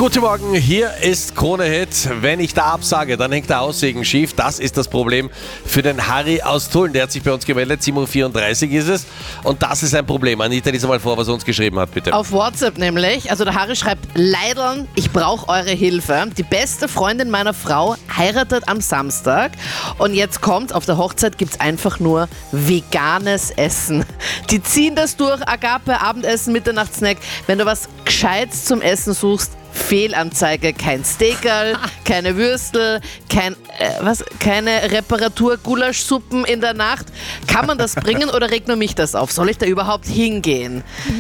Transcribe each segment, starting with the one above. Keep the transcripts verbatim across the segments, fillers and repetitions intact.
Guten Morgen, hier ist Krone Hit. Wenn ich da absage, dann hängt der Haussegen schief. Das ist das Problem für den Harry aus Tulln. Der hat sich bei uns gemeldet, sieben Uhr vierunddreißig ist es. Und das ist ein Problem. Anita, lies mal vor, was er uns geschrieben hat, bitte. Auf WhatsApp nämlich. Also der Harry schreibt, Leidern, ich brauche eure Hilfe. Die beste Freundin meiner Frau heiratet am Samstag. Und jetzt kommt, auf der Hochzeit gibt es einfach nur veganes Essen. Die ziehen das durch, Agape, Abendessen, Mitternachtssnack. Wenn du was Gescheites zum Essen suchst, Fehlanzeige, kein Steakerl, keine Würstel, kein, äh, was, keine Reparatur-Gulaschsuppen in der Nacht. Kann man das bringen oder regt nur mich das auf? Soll ich da überhaupt hingehen?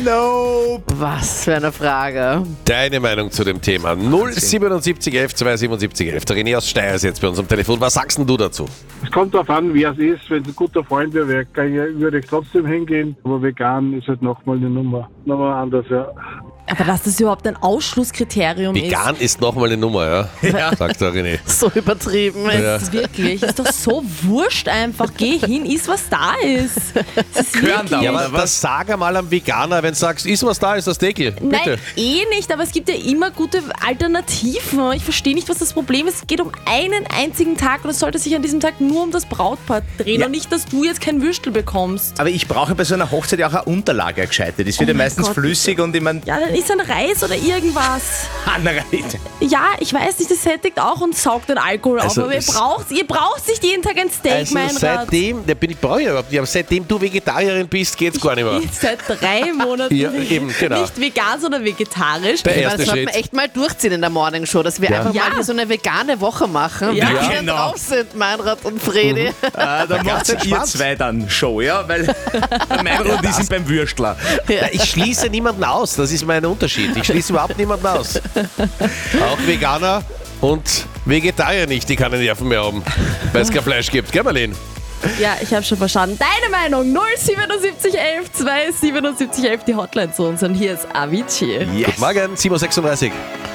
Nope. Was für eine Frage. Deine Meinung zu dem Thema. null siebenundsiebzig elf zweihundertsiebenundsiebzig elf. Der René aus Steyr ist jetzt bei uns am Telefon. Was sagst denn du dazu? Es kommt darauf an, wer es ist. Wenn es ein guter Freund wäre, würde ich trotzdem hingehen. Aber vegan ist halt nochmal eine Nummer. Nochmal anders, ja. Aber dass das überhaupt ein Ausschlusskriterium Vegan ist, ist nochmal eine Nummer, ja, ja. Sagt der René. So übertrieben. Ja. ist wirklich, ist doch so wurscht einfach. Geh hin, iss was da ist. Das ist wirklich, Ja, aber das sag einmal am Veganer, wenn du sagst, iss was da ist, das Deckel. Bitte. Nein, eh nicht, aber es gibt ja immer gute Alternativen. Ich verstehe nicht, was das Problem ist. Es geht um einen einzigen Tag und es sollte sich an diesem Tag nur um das Brautpaar drehen Ja. und nicht, dass du jetzt kein Würstel bekommst. Aber ich brauche bei so einer Hochzeit ja auch eine Unterlage, eine gescheite. Das wird Oh ja mein meistens Gott. flüssig und ich meine, Ja, dann ist ein Reis oder irgendwas. Anreite. Ja, ich weiß nicht, das sättigt auch und saugt den Alkohol Also auf, aber ihr es- braucht, ihr braucht nicht jeden Tag ein Steak, Also mein Rat. seitdem, der bin ich brauche ich überhaupt nicht, aber seitdem du Vegetarierin bist, geht's gar nicht mehr. Ich seit drei Monaten Ja, eben, genau. nicht vegan, sondern vegetarisch. Der Das erste sollte Schritt. man echt mal durchziehen in der Morning Show, dass wir Ja. einfach Ja. mal hier so eine vegane Woche machen, Ja. wie wir Genau. drauf sind, Meinrad und Fredi. Ah, dann macht ihr entspannt. zwei dann Show, ja? Weil mein Grund ist es beim Würstler. Ja, ich schließe niemanden aus, das ist mein Unterschied. Ich schließe überhaupt niemanden aus. Auch Veganer und Vegetarier nicht, die keine Nerven mehr haben, weil es kein Fleisch gibt. Gell, Marlene? Ja, ich habe schon verstanden. Deine Meinung null siebenundsiebzig elf zweihundertsiebenundsiebzig elf, die Hotline zu uns. Und hier ist Avicii. Yes. Guten Morgen, sieben Uhr sechsunddreißig.